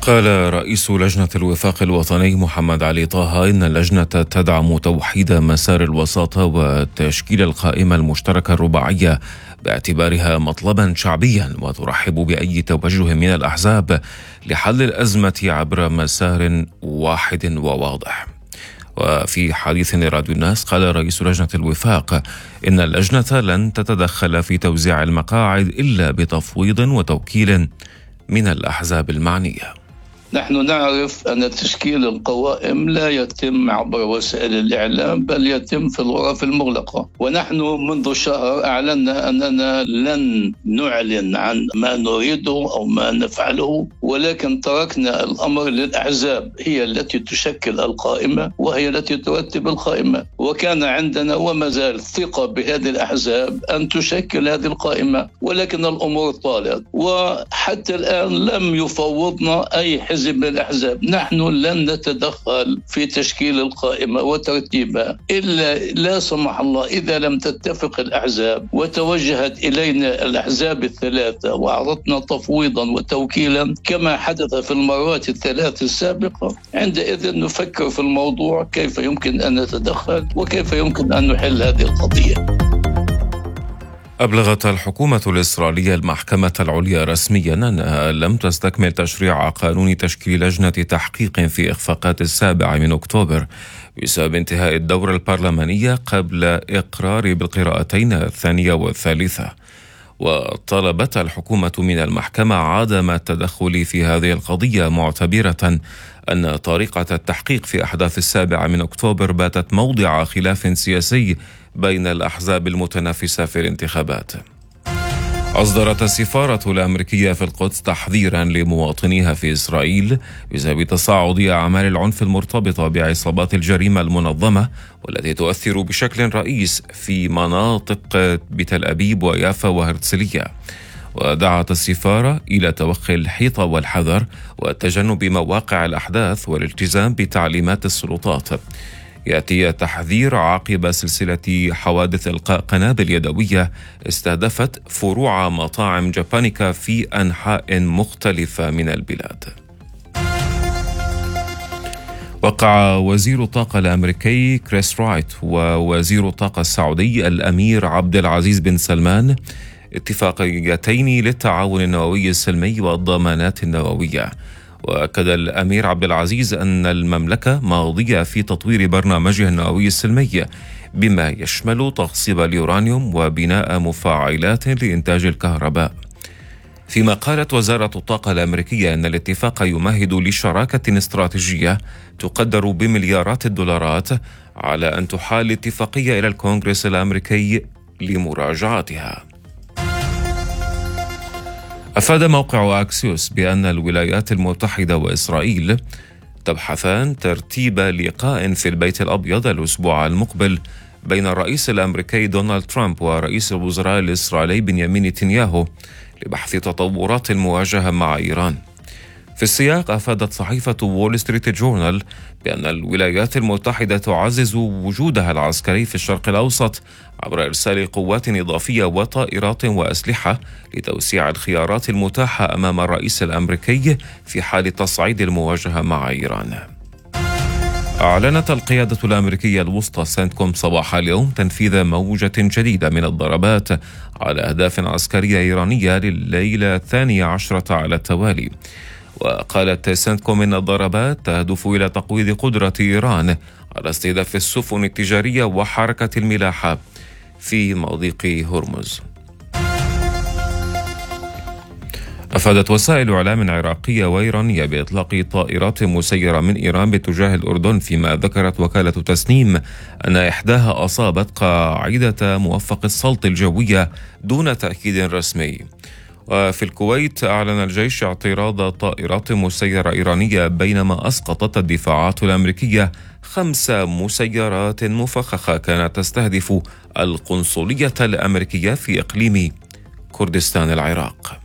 قال رئيس لجنة الوفاق الوطني محمد علي طه إن اللجنة تدعم توحيد مسار الوساطة وتشكيل القائمة المشتركة الرباعية باعتبارها مطلبا شعبيا، وترحب بأي توجه من الأحزاب لحل الأزمة عبر مسار واحد وواضح. وفي حديث لراديو الناس قال رئيس لجنة الوفاق إن اللجنة لن تتدخل في توزيع المقاعد إلا بتفويض وتوكيل من الأحزاب المعنية. نحن نعرف أن تشكيل القوائم لا يتم عبر وسائل الإعلام، بل يتم في الغرف المغلقة. ونحن منذ شهر أعلنا أننا لن نعلن عن ما نريده أو ما نفعله، ولكن تركنا الأمر للأحزاب، هي التي تشكل القائمة وهي التي ترتب القائمة. وكان عندنا وما زال ثقة بهذه الأحزاب أن تشكل هذه القائمة، ولكن الأمور طالت وحتى الآن لم يفوضنا أي حزب من الأحزاب. نحن لن نتدخل في تشكيل القائمة وترتيبها إلا لا سمح الله إذا لم تتفق الأحزاب وتوجهت إلينا الأحزاب الثلاثة وعرضنا تفويضا وتوكيلا كما حدث في المرات الثلاث السابقة. عندئذ نفكر في الموضوع كيف يمكن أن نتدخل وكيف يمكن أن نحل هذه القضية. أبلغت الحكومة الإسرائيلية المحكمة العليا رسميا أنها لم تستكمل تشريع قانون تشكيل لجنة تحقيق في إخفاقات 7 أكتوبر بسبب انتهاء الدورة البرلمانية قبل إقرار بالقراءتين الثانية والثالثة. وطلبت الحكومة من المحكمة عدم التدخل في هذه القضية، معتبرة أن طريقة التحقيق في أحداث 7 أكتوبر باتت موضع خلاف سياسي بين الأحزاب المتنافسة في الانتخابات. أصدرت السفارة الأمريكية في القدس تحذيرا لمواطنيها في إسرائيل بسبب تصاعد أعمال العنف المرتبطة بعصابات الجريمة المنظمة، والتي تؤثر بشكل رئيس في مناطق بتل أبيب ويافا وهرتسلية. ودعت السفارة إلى توخي الحيطة والحذر وتجنب مواقع الأحداث والالتزام بتعليمات السلطات. يأتي التحذير عقب سلسلة حوادث إلقاء قنابل يدوية استهدفت فروع مطاعم جابانيكا في أنحاء مختلفة من البلاد. وقع وزير الطاقة الأمريكي كريس رايت ووزير الطاقة السعودي الأمير عبد العزيز بن سلمان اتفاقيتين للتعاون النووي السلمي والضمانات النووية. وأكد الأمير عبد العزيز أن المملكة ماضية في تطوير برنامجها النووي السلمي بما يشمل تخصيب اليورانيوم وبناء مفاعلات لإنتاج الكهرباء. فيما قالت وزارة الطاقة الأمريكية أن الاتفاق يمهد لشراكة استراتيجية تقدر بمليارات الدولارات على أن تحال الاتفاقية إلى الكونغرس الأمريكي لمراجعتها. أفاد موقع أكسيوس بأن الولايات المتحدة وإسرائيل تبحثان ترتيب لقاء في البيت الأبيض الأسبوع المقبل بين الرئيس الأمريكي دونالد ترامب ورئيس الوزراء الإسرائيلي بنيامين نتنياهو لبحث تطورات المواجهة مع إيران. في السياق أفادت صحيفة وول ستريت جورنال بأن الولايات المتحدة تعزز وجودها العسكري في الشرق الأوسط عبر إرسال قوات إضافية وطائرات وأسلحة لتوسيع الخيارات المتاحة أمام الرئيس الأمريكي في حال تصعيد المواجهة مع إيران. أعلنت القيادة الأمريكية الوسطى سنتكوم صباح اليوم تنفيذ موجة جديدة من الضربات على أهداف عسكرية إيرانية لليلة 12 على التوالي. وقالت سنتكوم إن الضربات تهدف إلى تقويض قدرة إيران على استهداف السفن التجارية وحركة الملاحة في مضيق هرمز. أفادت وسائل إعلام عراقية وإيرانية بإطلاق طائرات مسيرة من إيران باتجاه الأردن، فيما ذكرت وكالة تسنيم أن إحداها أصابت قاعدة موفق السلط الجوية دون تأكيد رسمي. وفي الكويت أعلن الجيش اعتراض طائرات مسيرة إيرانية، بينما أسقطت الدفاعات الأمريكية 5 مسيرات مفخخة كانت تستهدف القنصلية الأمريكية في إقليم كردستان العراق.